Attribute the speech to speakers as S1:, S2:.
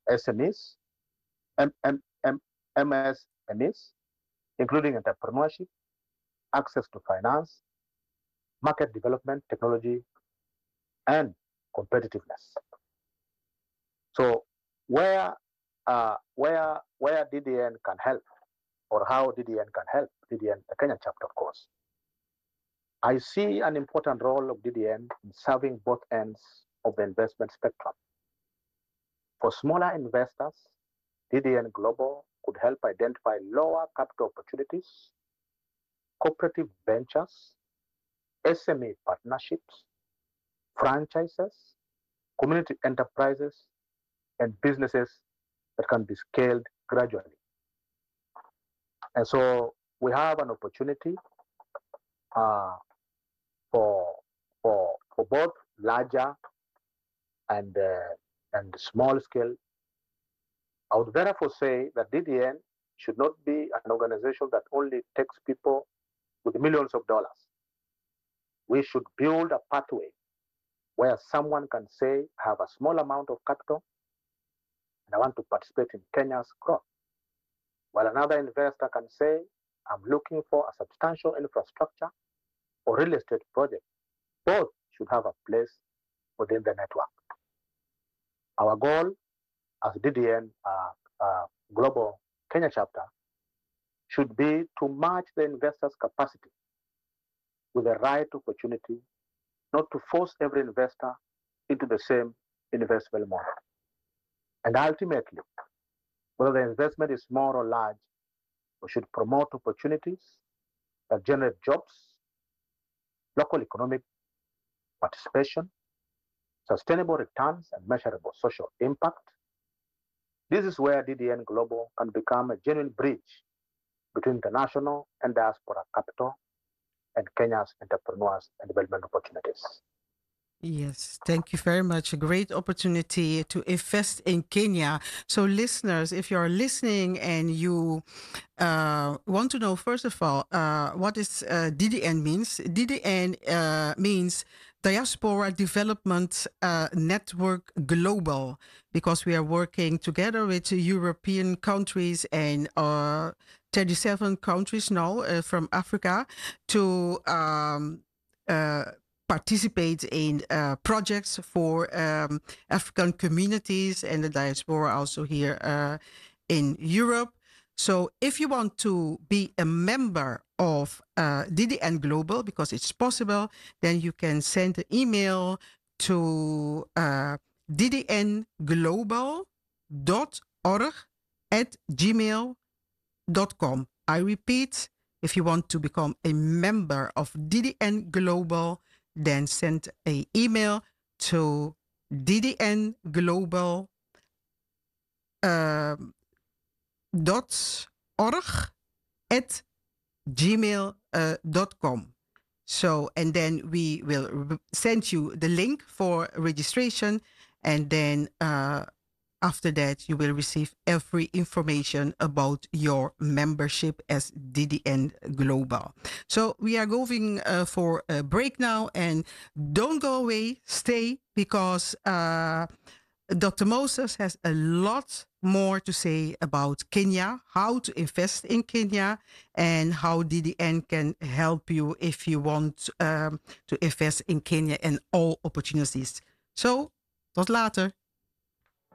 S1: SMEs, M- M- M- MSMEs, including entrepreneurship, access to finance, market development, technology, and competitiveness. So where where DDN can help, or how DDN can help, DDN, the Kenya chapter, of course. I see an important role of DDN in serving both ends of the investment spectrum. For smaller investors, DDN Global could help identify lower capital opportunities, cooperative ventures, SME partnerships, franchises, community enterprises, and businesses that can be scaled gradually. And so we have an opportunity uh, for, for both larger and small scale. I would therefore say that DDN should not be an organization that only takes people with millions of dollars. We should build a pathway where someone can say, I have a small amount of capital and I want to participate in Kenya's growth. While another investor can say, I'm looking for a substantial infrastructure or real estate project. Both should have a place within the network. Our goal as DDN Global Kenya chapter should be to match the investor's capacity with the right opportunity, not to force every investor into the same investment model. And ultimately, whether the investment is small or large, we should promote opportunities that generate jobs, local economic participation, sustainable returns, and measurable social impact. This is where DDN Global can become a genuine bridge between international and diaspora capital and Kenya's entrepreneurs and development opportunities.
S2: Yes, thank you very much. A great opportunity to invest in Kenya. So, listeners, if you are listening and you want to know, first of all, what is DDN means? DDN means Diaspora Development Network Global, because we are working together with European countries and 37 countries now from Africa to participate in projects for African communities and the diaspora also here in Europe. So if you want to be a member of DDN Global, because it's possible, then you can send an email to ddnglobal.org@gmail.com. I repeat, if you want to become a member of DDN Global, then send an email to ddnglobal .org@gmail.com. So, and then we will send you the link for registration, and then after that, you will receive every information about your membership as DDN Global. So we are going for a break now, and don't go away, stay, because Dr. Moses has a lot more to say about Kenya, how to invest in Kenya, and how DDN can help you if you want to invest in Kenya and all opportunities. So, tot later.